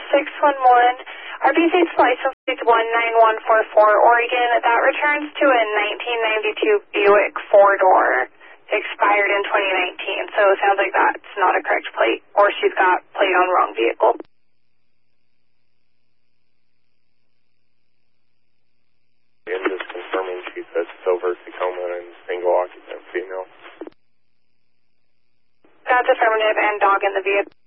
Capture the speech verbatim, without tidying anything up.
six one one. R B C's license plate one nine one four four, Oregon. That returns to a nineteen ninety-two Buick four-door, expired in twenty nineteen. So it sounds like that's not a correct plate, or she's got plate on wrong vehicle. And just confirming she says silver Tacoma and single occupant female. That's affirmative, and dog in the vehicle.